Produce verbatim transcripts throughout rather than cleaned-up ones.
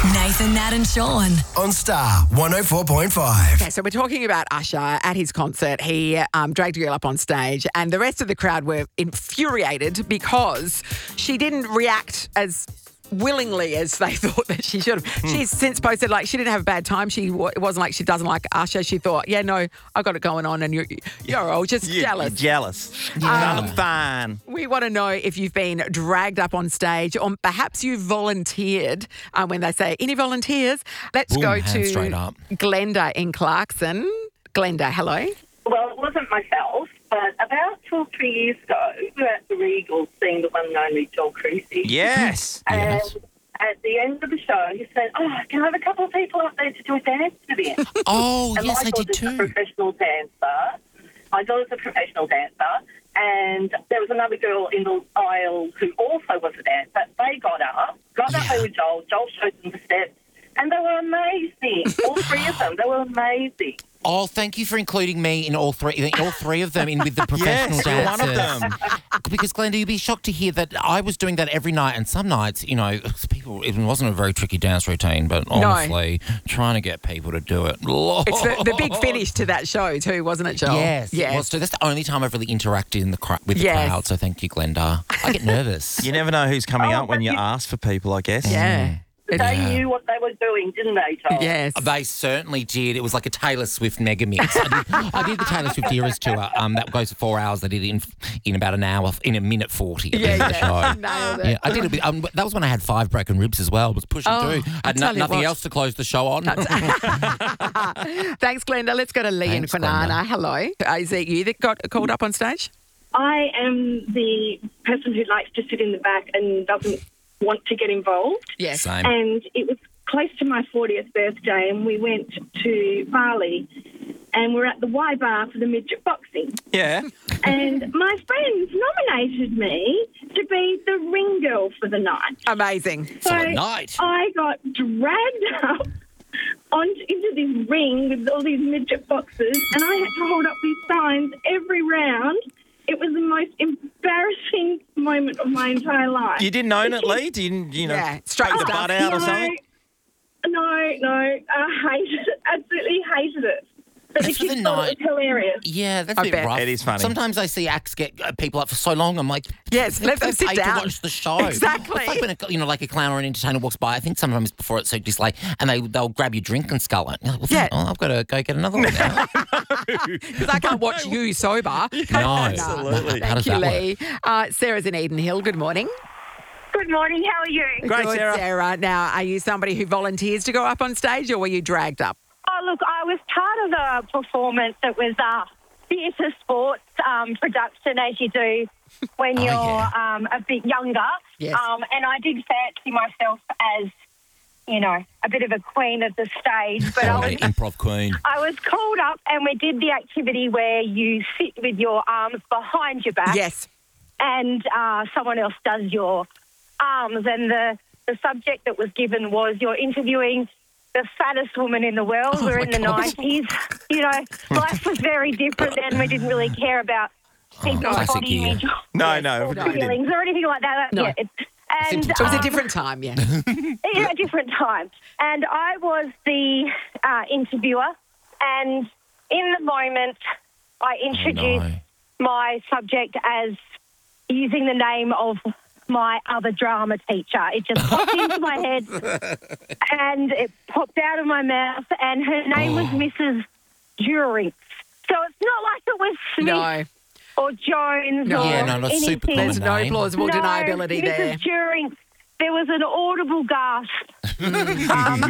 Nathan, Nat and Sean. On Star one oh four point five. Okay, so we're talking about Usher at his concert. He um, dragged a girl up on stage and the rest of the crowd were infuriated because she didn't react as willingly as they thought that she should have. She's since posted like she didn't have a bad time. She It wasn't like she doesn't like Usher. She thought, yeah, no, I got it going on and you're, you're all just You're jealous. jealous. Yeah. I'm fine. We want to know if you've been dragged up on stage or perhaps you volunteered uh, when they say, any volunteers? Let's Boom, go hands to straight up. Glenda in Clarkson. Glenda, hello. Well, it wasn't myself, but about two or three years ago, we were at the Regal seeing the one and only Joel Creasy. Yes. And Yes. at the end of the show, he said, oh, can I have a couple of people up there to do a dance with him? Oh, and yes, my I did daughter's a too. professional dancer. My daughter's a professional dancer. And there was another girl in the aisle who also was a dancer. They got up, got up Yeah. there with Joel. Joel showed them the steps. And they were amazing. All three of them. They were amazing. Oh, thank you for including me in all three, all three of them in with the professional Yes, you're dancers. one of them. Because Glenda, you'd be shocked to hear that I was doing that every night, and some nights, you know, people it wasn't a very tricky dance routine, but honestly, trying to get people to do it. It's the, the big finish to that show too, wasn't it, Joel? Yes, Yes. it was too. That's the only time I've really interacted in the cr- with the Yes. crowd. So thank you, Glenda. I get nervous. You never know who's coming Oh, up when but you you- ask for people, I guess. Yeah. They Yeah. knew what they were doing, didn't they, Joel? Yes. They certainly did. It was like a Taylor Swift mega mix. I did, I did the Taylor Swift Eras tour. Um, that goes for four hours. I did it in in about an hour, in a minute forty. At the Yeah, end of the yeah. show. Nailed it. Yeah, I did a bit. Um, that was when I had five broken ribs as well. I was pushing Oh, through. I I had tell no, you nothing what. else to close the show on. Thanks, Glenda. Let's go to Lee Thanks, in Kwinana. Glenda. Hello. Uh, is it you that got called up on stage? I am the person who likes to sit in the back and doesn't want to get involved. Yes. Same. And it was close to my fortieth birthday, and we went to Bali, and we're at the Y Bar for the midget boxing. Yeah. And my friends nominated me to be the ring girl for the night. Amazing. So For the night. I got dragged up on, into this ring with all these midget boxers, and I had to hold up these signs every round. It was the most embarrassing moment of my entire life. You didn't own it, Lee? Didn't you know? Yeah, straight take the stuff. butt out or no, something? No, no, I hated it. Absolutely hated it. But the That's for kids the thought night. it was hilarious. Yeah, that's I a bit bet. rough. It is funny. Sometimes I see acts get uh, people up for so long. I'm like, Yes, let them they've sit paid down. to watch the show. Exactly. It's like when a, you know, like a clown or an entertainer walks by. I think sometimes before it's so just like, and they they'll grab your drink and scull it. You're like, well, Yeah. oh, I've got to go get another one now. Because I can't watch you sober. No, Absolutely. How does Thank you, that work? Lee. Uh, Sarah's in Eden Hill. Good morning. Good morning. How are you? Great, Good, Sarah. Sarah. Now, are you somebody who volunteers to go up on stage or were you dragged up? Oh, look, I was part of a performance that was a theatre sports um, production, as you do when Oh, you're yeah. um, a bit younger. Yes. Um, and I did fancy myself as, you know, a bit of a queen of the stage. But I Oh, was, the improv queen. I was called up and we did the activity where you sit with your arms behind your back Yes. and uh, someone else does your arms. And the, the subject that was given was you're interviewing the fattest woman in the world. Oh, We're my in the God. nineties. You know, life was very different then. We didn't really care about people's classic body year. image No, no. or we didn't. feelings or anything like that. No. Yeah, it, and Simple It was a um, different time, yeah. yeah, a different time. And I was the uh, interviewer, and in the moment, I introduced no. my subject as using the name of my other drama teacher. It just popped into my head, and it popped out of my mouth, and her name was Missus During. So it's not like it was Smith No. or Jones No. or Yeah, no, not anything. super common There's no name. plausible No, deniability Missus there. During. There was an audible gasp um,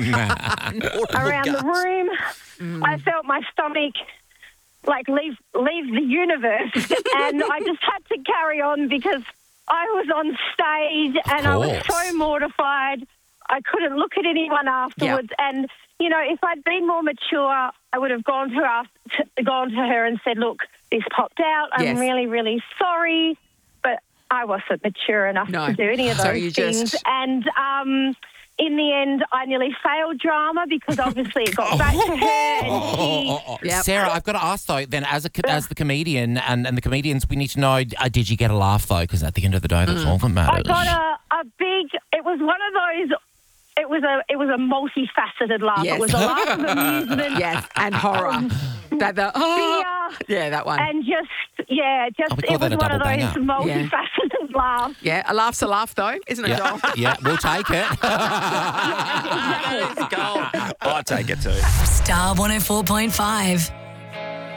around the room. Mm. I felt my stomach like leave leave the universe, and I just had to carry on because I was on stage and I was course. so mortified. I couldn't look at anyone afterwards, and you know, if I'd been more mature, I would have gone to her, to, gone to her and said, "Look, this popped out. I'm Yes. really, really sorry." But I wasn't mature enough No. to do any of those So you things. just- And um, in the end, I nearly failed drama because obviously it got back to her. And she, Yep. Sarah, I've got to ask though. Then, as a co- as the comedian and, and the comedians, we need to know: uh, did you get a laugh though? Because at the end of the day, that's all that I matters. got a, a big. It was one of those. It was a it was a multifaceted laugh. Yes. It was a laugh of amusement. Yes, and horror. That the oh, Fear. yeah, that one. And just, yeah, just Oh, we call it was that a one of double those banger. multifaceted laughs. yeah, a laugh's a laugh, though, isn't it, Yeah, Joel? yeah, we'll take it. I'll take it too. Star one oh four point five.